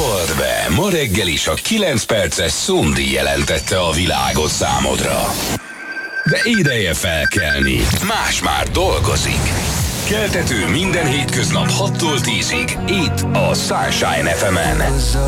Hald be, ma reggel is a 9 perces Szundi jelentette a világot számodra. De ideje felkelni, más már dolgozik. Keltető minden hétköznap 6-tól 10-ig, itt a Sunshine FM-en.